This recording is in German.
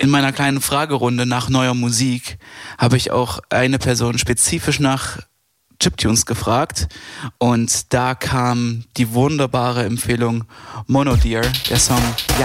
in meiner kleinen Fragerunde nach neuer Musik habe ich auch eine Person spezifisch nach Chiptunes gefragt und da kam die wunderbare Empfehlung Mono Deer, der Song